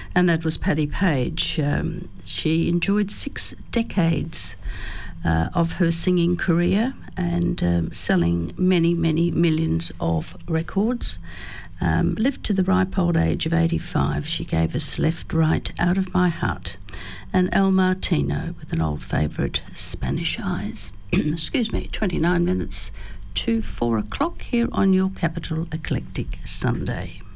And that was Paddy Page. She enjoyed 6 decades of her singing career and selling many, many millions of records. Lived to the ripe old age of 85. She gave us Left, Right, Out of My Heart, and El Martino with an old favourite, Spanish Eyes. 29 minutes to 4 o'clock here on your Capital Eclectic Sunday.